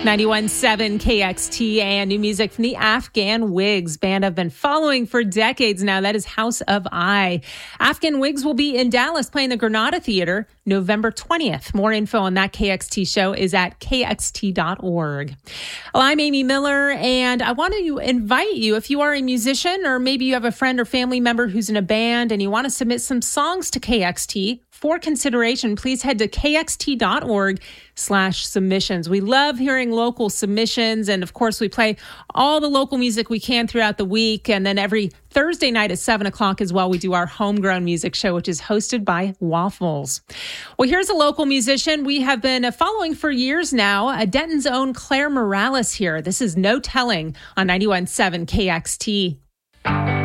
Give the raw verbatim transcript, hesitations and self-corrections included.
ninety-one point seven K X T and new music from the Afghan Wigs band I've been following for decades now. That is House of I. Afghan Wigs will be in Dallas playing the Granada Theater November twentieth. More info on that K X T show is at K X T dot org. Well, I'm Amy Miller, and I want to invite you, if you are a musician or maybe you have a friend or family member who's in a band and you want to submit some songs to K X T for consideration, please head to K X T dot org slash submissions. We love hearing local submissions. And of course, we play all the local music we can throughout the week. And then every Thursday night at seven o'clock as well, we do our homegrown music show, which is hosted by Waffles. Well, here's a local musician we have been following for years now, uh, Denton's own Claire Morales here. This is No Telling on ninety-one point seven K X T.